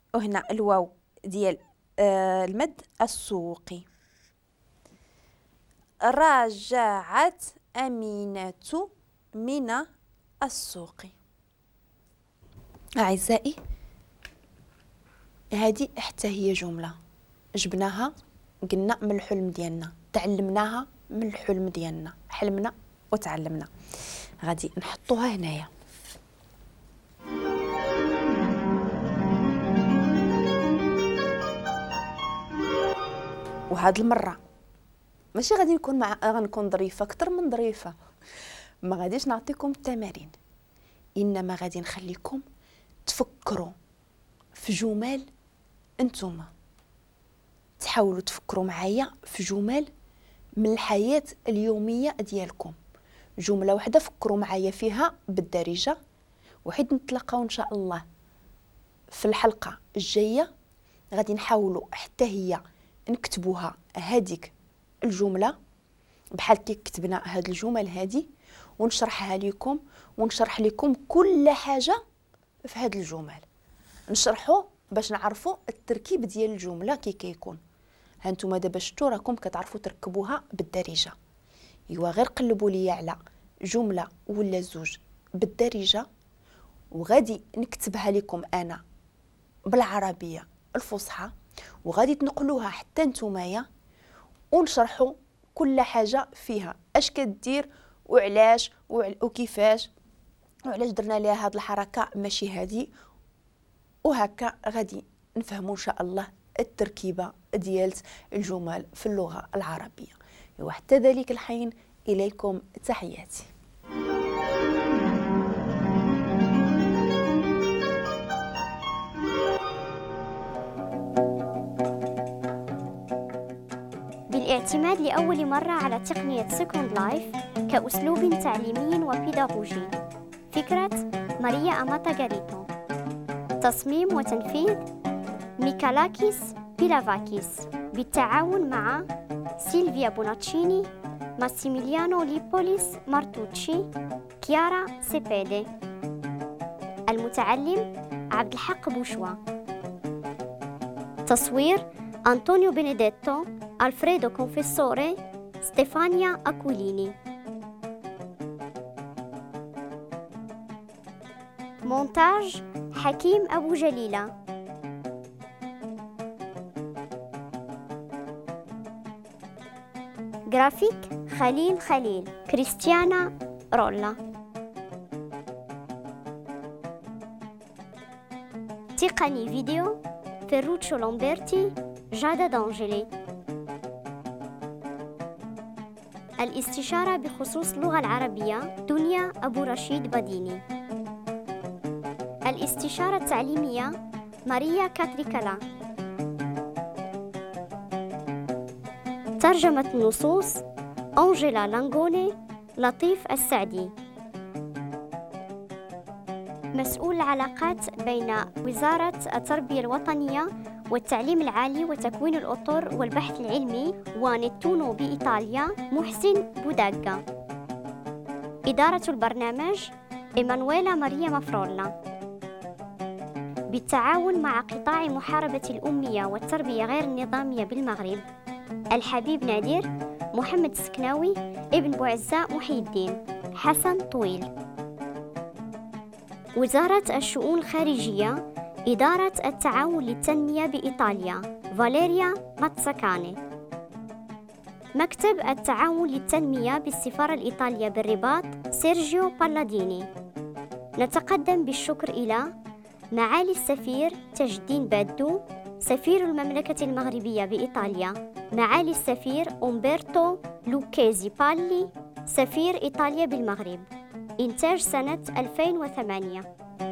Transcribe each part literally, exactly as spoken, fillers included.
وهنا الواو ديال آه المد السوقي. رجعت أمينة من السوق. أعزائي، هذه حتى هي جملة جبناها، قلنا من الحلم ديالنا، تعلمناها من الحلم ديالنا، حلمنا وتعلمنا. غادي نحطوها هنايا. وهاد المرة ماشي غادي نكون مع غنكون ظريفة أكثر من ظريفة، ما غاديش نعطيكم التمارين، إنما غادي نخليكم تفكروا في جمل، انتم تحاولوا تفكروا معايا في جمل من الحياة اليومية ديالكم. جملة واحدة فكروا معايا فيها بالدارجة، وحيد نتلاقاو إن شاء الله في الحلقة الجاية. غادي نحاولوا حتى هي نكتبوها هذيك الجملة بحال كي كتبنا هاد الجمل هذه، ونشرحها لكم ونشرح لكم كل حاجة في هاد الجمل، نشرحوا باش نعرفوا التركيب ديال الجملة كي كيكون. هانتوما دابا شفتوا راكم كتعرفوا تركبوها بالدارجة. ايوا غير قلبوا لي على جملة ولا زوج بالدارجة، وغادي نكتبها لكم انا بالعربية الفصحى، وغادي تنقلوها حتى نتومايا، ونشرحوا كل حاجة فيها، اش كدير وعلاش وكيفاش وعلاش درنا ليها هاد الحركة ماشي هادي، وهكا غادي نفهموا ان شاء الله التركيبة ديال الجمل في اللغة العربية. وحتى ذلك الحين إليكم تحياتي. بالاعتماد لأول مرة على تقنية سكوند لايف كأسلوب تعليمي وبيداغوجي. فكرة ماريا أماتا غاريتو. تصميم وتنفيذ ميكالاكيس بيلافاكيس بالتعاون مع سيلفيا بوناتشيني، ماسيميليانو ليبوليس مارتوتشي، كيارا سيبيدي. المتعلم عبد الحق بوشوا. تصوير أنطونيو بينيديتو، ألفريدو كونفيسوري، ستيفانيا أكوليني. مونتاج حكيم أبو جليلة. جرافيك خليل خليل، كريستيانا رولا. تقني فيديو فيروتشو لومبرتي، جادا دانجيلي. الاستشارة بخصوص اللغة العربية دنيا أبو رشيد بديني. الاستشارة التعليمية ماريا كاتريكالا. ترجمة النصوص أنجيلا لانغوني، لطيف السعدي. مسؤول العلاقات بين وزارة التربية الوطنية والتعليم العالي وتكوين الأطر والبحث العلمي ونتونو بإيطاليا محسن بوداغا. إدارة البرنامج إيمانويلا ماريا مفرولا، بالتعاون مع قطاع محاربة الأمية والتربية غير النظامية بالمغرب الحبيب نادر، محمد السكناوي، ابن بوعزة محي الدين، حسن طويل. وزارة الشؤون الخارجية إدارة التعاون للتنمية بإيطاليا فاليريا ماتساكاني. مكتب التعاون للتنمية بالسفارة الإيطالية بالرباط سيرجيو بالاديني. نتقدم بالشكر إلى معالي السفير تاج الدين بادو، سفير المملكة المغربية بإيطاليا، معالي السفير أمبرتو لوكيزي بالي، سفير إيطاليا بالمغرب. إنتاج سنة ألفين وثمانية.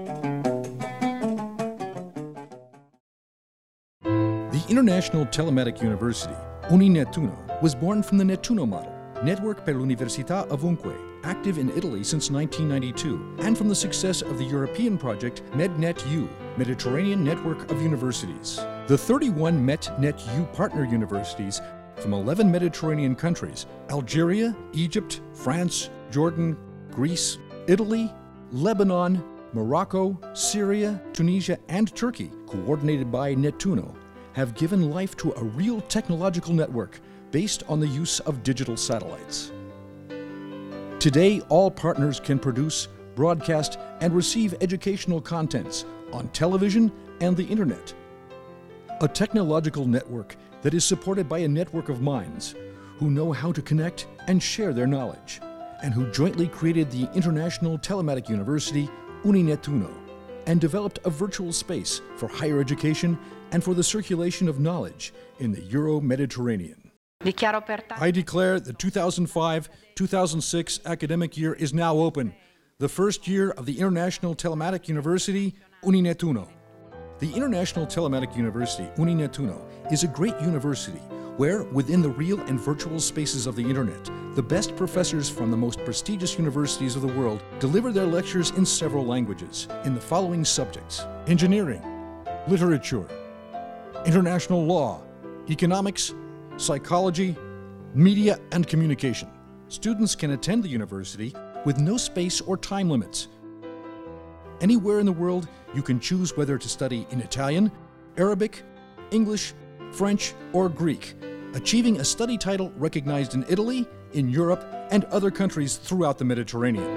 The International Telematic University, UniNettuno, was born from the Nettuno model, Network per l'Università Ovunque, active in Italy since nineteen ninety-two, and from the success of the European project MedNetU, Mediterranean Network of Universities. The thirty-one MetNetU partner universities from eleven Mediterranean countries, Algeria, Egypt, France, Jordan, Greece, Italy, Lebanon, Morocco, Syria, Tunisia, and Turkey, coordinated by Nettuno, have given life to a real technological network based on the use of digital satellites. Today, all partners can produce, broadcast, and receive educational contents on television and the internet. A technological network that is supported by a network of minds who know how to connect and share their knowledge, and who jointly created the International Telematic University, UniNettuno, and developed a virtual space for higher education and for the circulation of knowledge in the Euro-Mediterranean. I declare the two thousand five two thousand six academic year is now open, the first year of the International Telematic University, UniNettuno. The International Telematic University, UniNettuno, is a great university where, within the real and virtual spaces of the internet, the best professors from the most prestigious universities of the world deliver their lectures in several languages in the following subjects: engineering, literature, international law, economics, psychology, media, and communication. Students can attend the university with no space or time limits. Anywhere in the world, you can choose whether to study in Italian, Arabic, English, French, or Greek, achieving a study title recognized in Italy, in Europe, and other countries throughout the Mediterranean.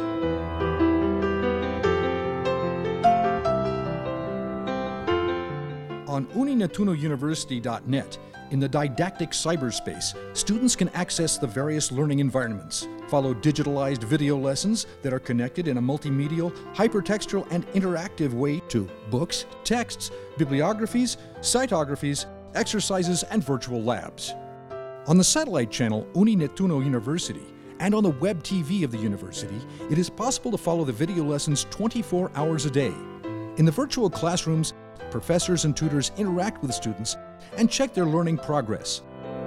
On uni nettuno university dot net, in the didactic cyberspace, students can access the various learning environments, follow digitalized video lessons that are connected in a multimedial, hypertextual, and interactive way to books, texts, bibliographies, cytographies, exercises, and virtual labs. On the satellite channel UniNettuno University and on the web T V of the university, it is possible to follow the video lessons twenty-four hours a day. In the virtual classrooms, professors and tutors interact with students and check their learning progress.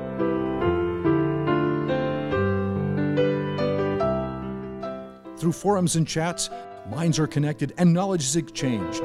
Through forums and chats, minds are connected and knowledge is exchanged.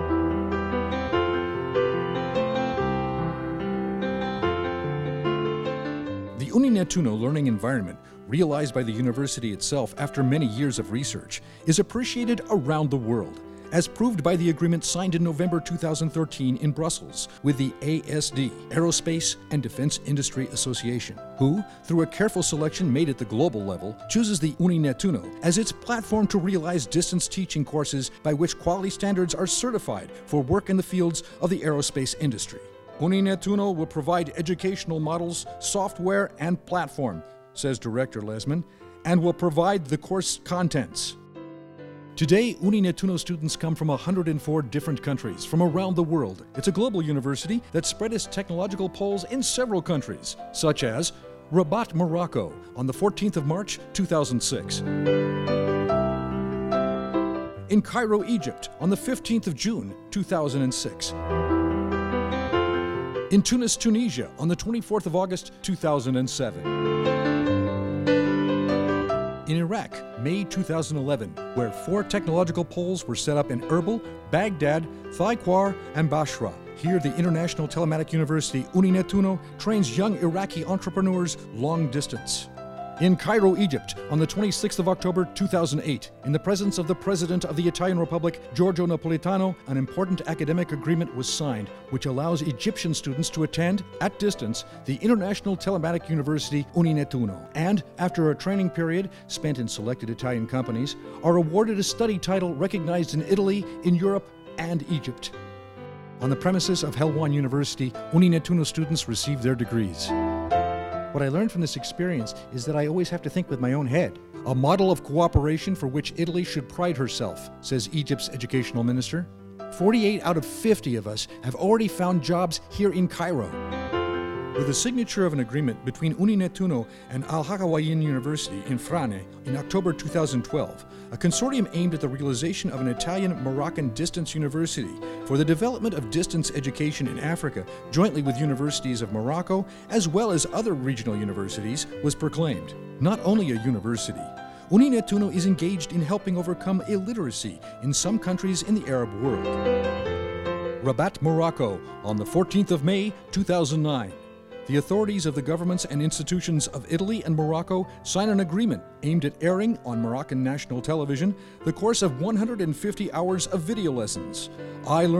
The UniNettuno learning environment, realized by the university itself after many years of research, is appreciated around the world, as proved by the agreement signed in November two thousand thirteen in Brussels with the A S D, Aerospace and Defense Industry Association, who, through a careful selection made at the global level, chooses the UniNettuno as its platform to realize distance teaching courses by which quality standards are certified for work in the fields of the aerospace industry. UniNettuno will provide educational models, software, and platform, says Director Lesman, and will provide the course contents. Today, UniNettuno students come from one hundred four different countries from around the world. It's a global university that spread its technological poles in several countries, such as Rabat, Morocco, on the fourteenth of March two thousand six. In Cairo, Egypt, on the fifteenth of June two thousand six. In Tunis, Tunisia, on the twenty-fourth of August two thousand seven. In Iraq, May two thousand eleven, where four technological poles were set up in Erbil, Baghdad, Thaikwar, and Basra. Here, the International Telematic University, UniNettuno, trains young Iraqi entrepreneurs long distance. In Cairo, Egypt, on the twenty-sixth of October two thousand eight, in the presence of the President of the Italian Republic, Giorgio Napolitano, an important academic agreement was signed which allows Egyptian students to attend, at distance, the International Telematic University UniNettuno, and, after a training period spent in selected Italian companies, are awarded a study title recognized in Italy, in Europe, and Egypt. On the premises of Helwan University, UniNettuno students receive their degrees. What I learned from this experience is that I always have to think with my own head. A model of cooperation for which Italy should pride herself, says Egypt's educational minister. forty-eight out of fifty of us have already found jobs here in Cairo. With the signature of an agreement between UniNettuno and Al-Hakawayin University in Frane in October two thousand twelve, a consortium aimed at the realization of an Italian-Moroccan distance university for the development of distance education in Africa, jointly with universities of Morocco, as well as other regional universities, was proclaimed. Not only a university, UniNettuno is engaged in helping overcome illiteracy in some countries in the Arab world. Rabat, Morocco, on the fourteenth of May two thousand nine. the authorities of the governments and institutions of Italy and Morocco sign an agreement aimed at airing on Moroccan national television the course of one hundred fifty hours of video lessons. I learned